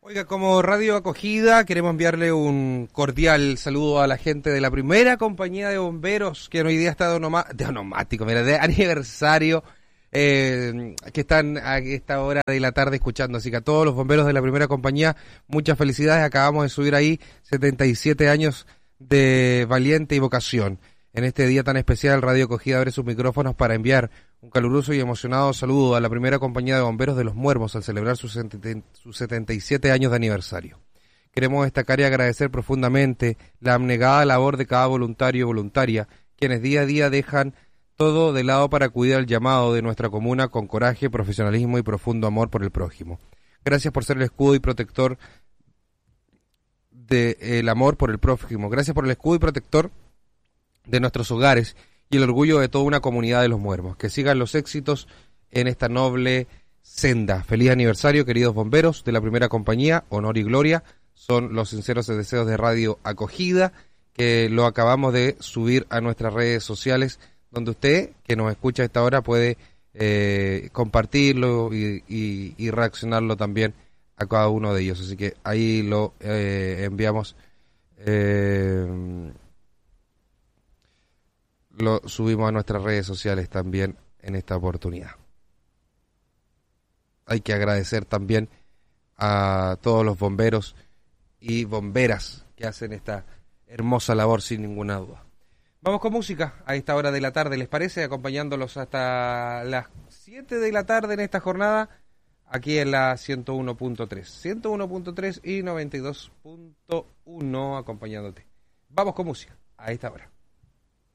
Oiga, como radio acogida, queremos enviarle un cordial saludo a la gente de la primera compañía de bomberos que hoy día está de aniversario, que están a esta hora de la tarde escuchando. Así que a todos los bomberos de la primera compañía, muchas felicidades. Acabamos de subir ahí 77 años de valiente y vocación. En este día tan especial, Radio Acogida abre sus micrófonos para enviar un caluroso y emocionado saludo a la primera compañía de bomberos de Los Muermos al celebrar sus 77 años de aniversario. Queremos destacar y agradecer profundamente la abnegada labor de cada voluntario y voluntaria, quienes día a día dejan todo de lado para acudir al llamado de nuestra comuna con coraje, profesionalismo y profundo amor por el prójimo. Gracias por ser el escudo y protector del amor por el prójimo. Gracias por el escudo y protector de nuestros hogares y el orgullo de toda una comunidad de Los Muermos. Que sigan los éxitos en esta noble senda. Feliz aniversario, queridos bomberos de la primera compañía. Honor y gloria son los sinceros deseos de Radio Acogida, que lo acabamos de subir a nuestras redes sociales, donde usted, que nos escucha a esta hora, puede compartirlo y reaccionarlo también a cada uno de ellos. Así que ahí lo enviamos. Lo subimos a nuestras redes sociales también en esta oportunidad. Hay que agradecer también a todos los bomberos y bomberas que hacen esta hermosa labor sin ninguna duda. Vamos con música a esta hora de la tarde, ¿les parece? Acompañándolos hasta las 7 de la tarde en esta jornada, aquí en la 101.3. 101.3 y 92.1 acompañándote. Vamos con música a esta hora.